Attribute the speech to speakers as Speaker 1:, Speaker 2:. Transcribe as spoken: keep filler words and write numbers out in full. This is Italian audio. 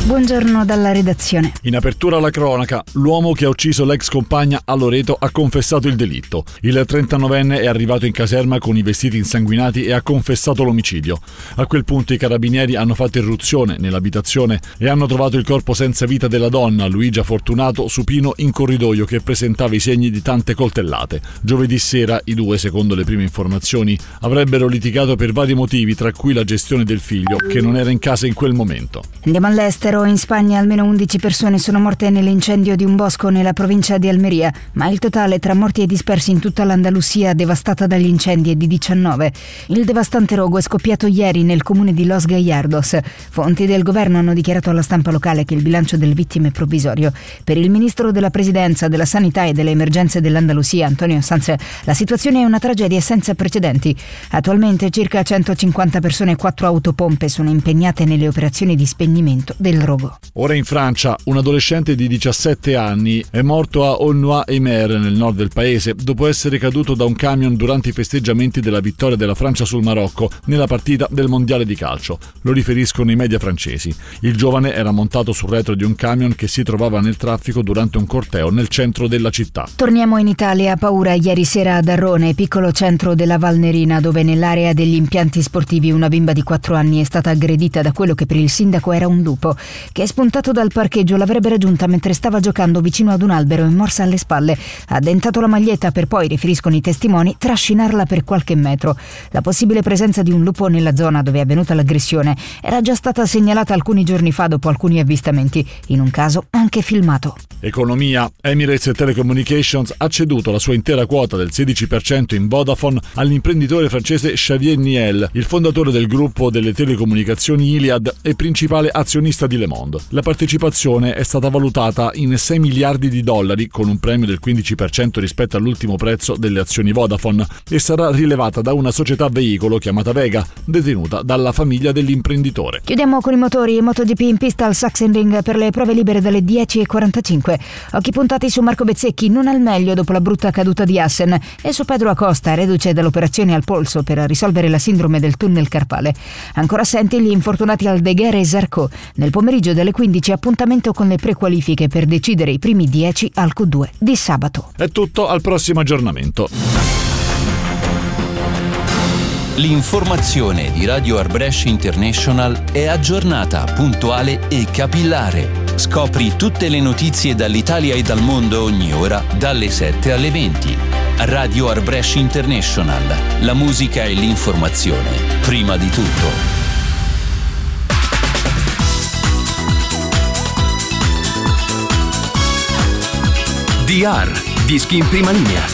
Speaker 1: Buongiorno dalla redazione.
Speaker 2: In apertura alla cronaca, l'uomo che ha ucciso l'ex compagna a Loreto ha confessato il delitto. Il trentanovenne è arrivato in caserma con i vestiti insanguinati e ha confessato l'omicidio. A quel punto i carabinieri hanno fatto irruzione nell'abitazione e hanno trovato il corpo senza vita della donna, Luigia Fortunato, supino in corridoio, che presentava i segni di tante coltellate. Giovedì sera i due, secondo le prime informazioni, avrebbero litigato per vari motivi, tra cui la gestione del figlio, che non era in casa in quel momento.
Speaker 1: Andiamo all'estero. In Spagna almeno undici persone sono morte nell'incendio di un bosco nella provincia di Almeria, ma il totale tra morti e dispersi in tutta l'Andalusia devastata dagli incendi è di diciannove. Il devastante rogo è scoppiato ieri nel comune di Los Gallardos. Fonti del governo hanno dichiarato alla stampa locale che il bilancio delle vittime è provvisorio. Per il ministro della Presidenza, della Sanità e delle Emergenze dell'Andalusia, Antonio Sanz, la situazione è una tragedia senza precedenti. Attualmente circa centocinquanta persone e quattro autopompe sono impegnate nelle operazioni di spegnimento del rogo.
Speaker 2: Ora in Francia, un adolescente di diciassette anni è morto a Aulnoy-Aymer, nel nord del paese, dopo essere caduto da un camion durante i festeggiamenti della vittoria della Francia sul Marocco nella partita del mondiale di calcio. Lo riferiscono i media francesi. Il giovane era montato sul retro di un camion che si trovava nel traffico durante un corteo nel centro della città.
Speaker 1: Torniamo in Italia. Paura ieri sera ad Arrone, piccolo centro della Valnerina, dove nell'area degli impianti sportivi una bimba di quattro anni è stata aggredita da quello che per il sindaco era un lupo, che è spuntato dal parcheggio, l'avrebbe raggiunta mentre stava giocando vicino ad un albero e morsa alle spalle. Ha dentato la maglietta per poi, riferiscono i testimoni, trascinarla per qualche metro. La possibile presenza di un lupo nella zona dove è avvenuta l'aggressione era già stata segnalata alcuni giorni fa dopo alcuni avvistamenti, in un caso anche filmato.
Speaker 2: Economia. Emirates Telecommunications ha ceduto la sua intera quota del sedici per cento in Vodafone all'imprenditore francese Xavier Niel, il fondatore del gruppo delle telecomunicazioni Iliad e principale azionista di Le Monde. La partecipazione è stata valutata in sei miliardi di dollari, con un premio del quindici per cento rispetto all'ultimo prezzo delle azioni Vodafone, e sarà rilevata da una società veicolo chiamata Vega, detenuta dalla famiglia dell'imprenditore.
Speaker 1: Chiudiamo con i motori. MotoGP in pista al Sachsenring per le prove libere dalle dieci e quarantacinque. Occhi puntati su Marco Bezzecchi, non al meglio dopo la brutta caduta di Assen, e su Pedro Acosta, reduce dall'operazione al polso per risolvere la sindrome del tunnel carpale. Ancora assenti gli infortunati Aldeguer e Zarco. Nel pomeriggio delle quindici appuntamento con le prequalifiche per decidere i primi dieci al Q due di sabato.
Speaker 2: È tutto, al prossimo aggiornamento.
Speaker 3: L'informazione di Radio Arbresh International è aggiornata, puntuale e capillare. Scopri tutte le notizie dall'Italia e dal mondo ogni ora, dalle sette alle venti. Radio Arbresh International. La musica e l'informazione prima di tutto.
Speaker 4: D R, dischi in prima linea.